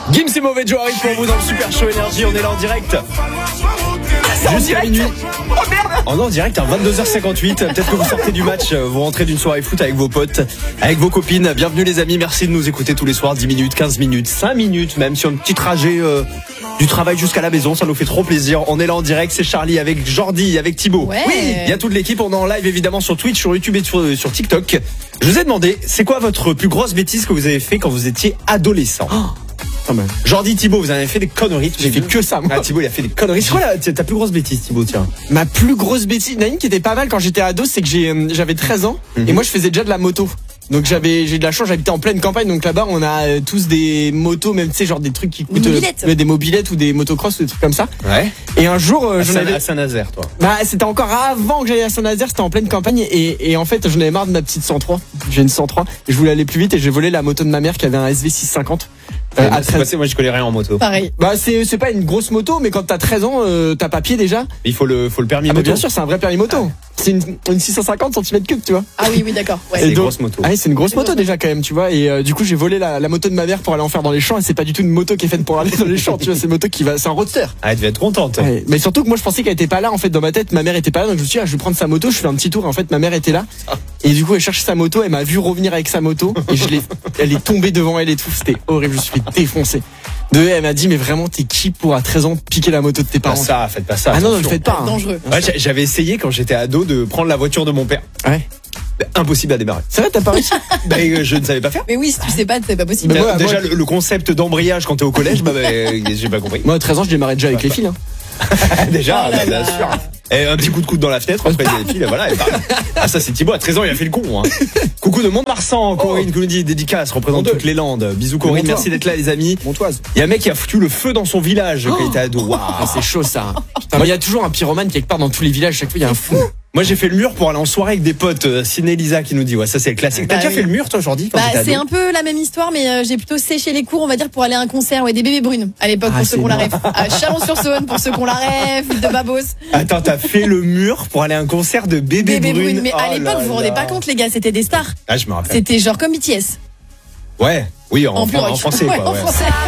Gims et Mauvais Joe arrivent pour vous dans le Super Show Énergie. On est là en direct. Jusqu'à minuit. Oh merde. On est en direct à 22h58. Peut-être que vous sortez du match, vous rentrez d'une soirée foot avec vos potes, avec vos copines. Bienvenue les amis, merci de nous écouter tous les soirs. 10 minutes, 15 minutes, 5 minutes même sur un petit trajet du travail jusqu'à la maison. Ça nous fait trop plaisir. On est là en direct, c'est Charlie avec Jordi, avec Thibaut. Ouais. Oui, il y a toute l'équipe. On est en live évidemment sur Twitch, sur YouTube et sur TikTok. Je vous ai demandé, c'est quoi votre plus grosse bêtise que vous avez fait quand vous étiez adolescent? Jordi, Thibaut, vous en avez fait des conneries. J'ai fait que ça, moi. Ah, Thibaut, il a fait des conneries. C'est quoi ta plus grosse bêtise, Thibaut, tiens? Ma plus grosse bêtise, il y en a une qui était pas mal quand j'étais ado, c'est que j'avais 13 ans et moi je faisais déjà de la moto. Donc j'ai de la chance, j'habitais en pleine campagne, donc là-bas on a tous des motos, même tu sais genre des trucs qui coûtent des mobilettes ou des motocross ou des trucs comme ça. Ouais. Et un jour j'en avais à Saint-Nazaire, toi. Bah c'était encore avant que j'aille à Saint-Nazaire, c'était en pleine campagne et en fait j'en avais marre de ma petite 103. J'ai une 103 et je voulais aller plus vite et j'ai volé la moto de ma mère qui avait un SV650. À 13... Moi je connais rien en moto. Pareil. Bah c'est pas une grosse moto, mais quand t'as 13 ans, t'as papier déjà. Il faut le permis Ah moto. bah bien sûr, c'est un vrai permis moto. C'est une 650 cm3, tu vois. Ah oui, d'accord. Ouais. C'est une grosse moto. Ah oui, c'est une grosse moto déjà quand même, tu vois. Et du coup, j'ai volé la moto de ma mère pour aller en faire dans les champs. Et c'est pas du tout une moto qui est faite pour aller dans les champs, tu vois. C'est une moto c'est un roadster. Ah, elle devait être contente. Ouais. Mais surtout que moi, je pensais qu'elle était pas là. En fait, dans ma tête, ma mère était pas là. Donc je me suis dit, je vais prendre sa moto. Je fais un petit tour. Et en fait, ma mère était là. Et du coup, elle cherchait sa moto. Elle m'a vu revenir avec sa moto. Et elle est tombée devant elle et tout. C'était horrible. Je me suis fait défoncer. Elle m'a dit, mais vraiment, t'es qui pour à 13 ans piquer la moto de tes parents? Faites pas ça. Ah non, ne attention. le faites pas. Hein. Dangereux. Ouais, j'avais essayé quand j'étais ado de prendre la voiture de mon père. Ouais. Impossible à démarrer. C'est vrai, t'as pas réussi? Je ne savais pas faire. Mais oui, si tu sais pas, c'est pas possible. Mais moi, Déjà, le concept d'embrayage quand t'es au collège, j'ai pas compris. Moi, à 13 ans, je démarrais déjà avec les fils. Hein. Déjà, Oh là bien là. sûr. Et un petit coup de coude dans la fenêtre, après les filles, voilà. Et ah, ça, c'est Thibaut, à 13 ans, il a fait le con. Hein. Coucou de Mont-de-Marsan, Corinne, qui nous dit dédicace, représente toutes les Landes. Bisous, Corinne, merci d'être là, les amis. Montoise. Il y a un mec qui a foutu le feu dans son village quand il était ado. Waouh. Ah, c'est chaud ça. Putain, il y a toujours un pyromane quelque part dans tous les villages. Chaque fois, il y a un fou. Moi, j'ai fait le mur pour aller en soirée avec des potes. Ciné Lisa qui nous dit, ouais, ça c'est le classique. T'as Bah déjà oui. fait le mur, toi, Jordi, quand t'étais C'est ado? un peu la même histoire, mais j'ai plutôt séché les cours, on va dire, pour aller à un concert, ouais, des Bébés Brunes, à l'époque, Ah, pour ceux c'est qu'on la moi. rêve. À Chalon-sur-Saône, pour ceux qu'on la rêve, de Babos. Attends, t'as fait le mur pour aller à un concert de Bébé Bébés Brune. Brunes. Mais à Oh l'époque, là vous vous rendez là. pas compte, les gars, c'était des stars. Ah, je me rappelle. C'était genre comme BTS. Ouais, oui, en plus rock. français, Ouais, quoi. en Ouais. français.